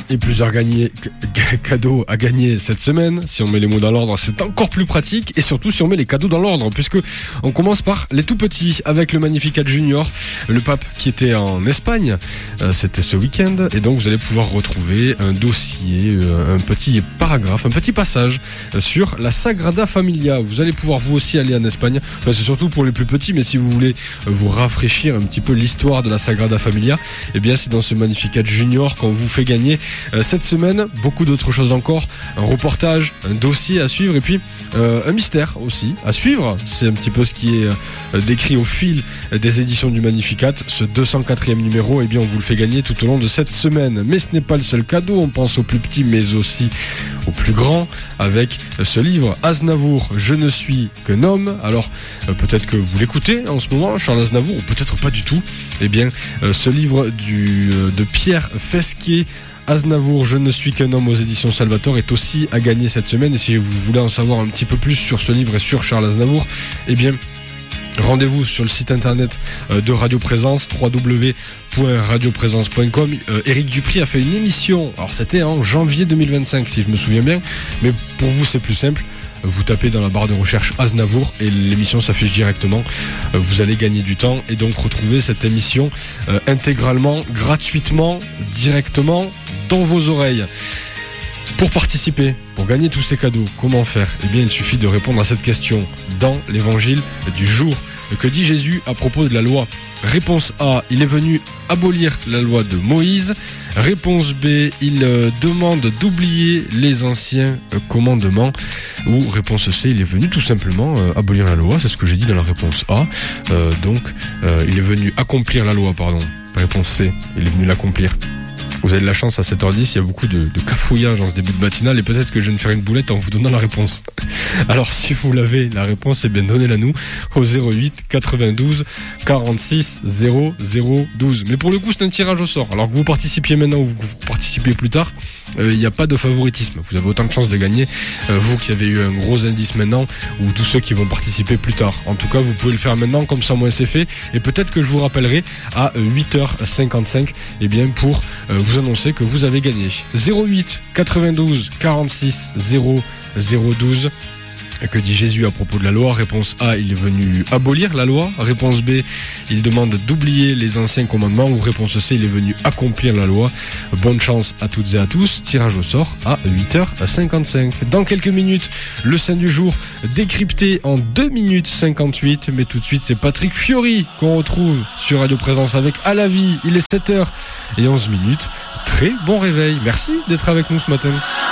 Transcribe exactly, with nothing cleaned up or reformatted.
et plusieurs gagnés, g- cadeaux à gagner cette semaine. Si on met les mots dans l'ordre, c'est encore plus pratique. Et surtout, si on met les cadeaux dans l'ordre, puisque on commence par les tout petits avec le Magnificat Junior, le pape qui était en Espagne. Euh, c'était ce week-end. Et donc, vous allez pouvoir retrouver un dossier, euh, un petit paragraphe, un petit passage euh, sur la Sagrada Familia. Vous allez pouvoir vous aussi aller en Espagne. Enfin, c'est surtout pour les plus petits, mais si vous voulez euh, vous rafraîchir un petit peu l'histoire de la Sagrada Familia, eh bien, c'est dans ce Magnificat Junior qu'on vous fait gagner euh, cette semaine. Beaucoup d'autres choses encore. Un reportage, un dossier à suivre et puis euh, un mystère aussi à suivre. C'est un petit peu ce qui est euh, décrit au fil des éditions du Magnificat. Ce deux cent quatrième numéro, eh bien, on vous le fait gagner tout au long de cette semaine. Mais ce n'est pas le seul cadeau. On pense aux plus petits, mais aussi aux plus grands avec ce livre Aznavour, je ne suis qu'un homme. Alors, euh, peut-être que vous l'écoutez en ce moment, Charles Aznavour, ou peut-être pas du tout. Eh bien, euh, ce livre du, euh, de Pierre Fesquier, Aznavour, je ne suis qu'un homme aux éditions Salvatore, est aussi à gagner cette semaine. Et si vous voulez en savoir un petit peu plus sur ce livre et sur Charles Aznavour, eh bien, rendez-vous sur le site internet de Radio Présence, w w w point radio présence point com. Euh, Éric Dupri a fait une émission, alors c'était en janvier deux mille vingt-cinq si je me souviens bien, mais pour vous c'est plus simple. Vous tapez dans la barre de recherche Aznavour et l'émission s'affiche directement. Vous allez gagner du temps et donc retrouver cette émission euh, intégralement, gratuitement, directement dans vos oreilles. Pour participer, pour gagner tous ces cadeaux, comment faire ? Eh bien, il suffit de répondre à cette question dans l'évangile du jour. Que dit Jésus à propos de la loi ? Réponse A, il est venu abolir la loi de Moïse. Réponse B, il euh, demande d'oublier les anciens euh, commandements. Ou réponse C, il est venu tout simplement euh, abolir la loi, c'est ce que j'ai dit dans la réponse A. Euh, donc, euh, il est venu accomplir la loi, pardon. Réponse C, il est venu l'accomplir. Vous avez de la chance à sept heures dix, il y a beaucoup de, de cafouillage en ce début de matinale et peut-être que je vais me faire une boulette en vous donnant la réponse. Alors si vous l'avez, la réponse, eh bien donnez-la nous au zéro huit quatre-vingt-douze quarante-six zéro zéro douze. Mais pour le coup c'est un tirage au sort. Alors que vous participiez maintenant ou que vous participiez plus tard, il n'y a pas de favoritisme. Vous avez autant de chances de gagner, euh, vous qui avez eu un gros indice maintenant ou tous ceux qui vont participer plus tard. En tout cas vous pouvez le faire maintenant, comme ça moi c'est fait. Et peut-être que je vous rappellerai à huit heures cinquante-cinq eh bien, pour euh, vous annoncer que vous avez gagné. zéro huit quatre-vingt-douze quarante-six zéro zéro douze. Que dit Jésus à propos de la loi ? Réponse A, il est venu abolir la loi. Réponse B, il demande d'oublier les anciens commandements. Ou réponse C, il est venu accomplir la loi. Bonne chance à toutes et à tous. Tirage au sort à huit heures cinquante-cinq. Dans quelques minutes, le Saint du jour décrypté en deux minutes cinquante-huit. Mais tout de suite, c'est Patrick Fiori qu'on retrouve sur Radio Présence avec À la vie. Il est sept heures onze minutes. Très bon réveil. Merci d'être avec nous ce matin.